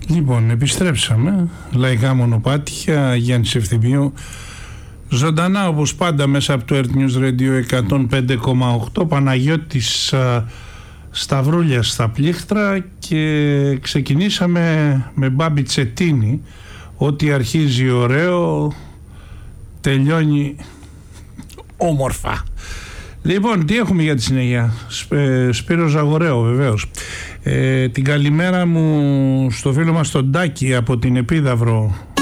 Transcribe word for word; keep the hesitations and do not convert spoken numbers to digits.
Λοιπόν, επιστρέψαμε. Λαϊκά μονοπάτια, Γιάννης Ευθυμίου. Ζωντανά όπως πάντα μέσα από το Earth News Radio εκατόν πέντε κόμμα οκτώ. Παναγιώτης α, Σταυρούλιας στα πλήκτρα και ξεκινήσαμε με Μπάμπη Τσετίνη. Ό,τι αρχίζει ωραίο τελειώνει όμορφα. Λοιπόν, τι έχουμε για τη συνέχεια? Σπ, Σπύρο Ζαγορέο βεβαίως. Ε, την καλημέρα μου στο φίλο μας τον Τάκη από την Επίδαυρο,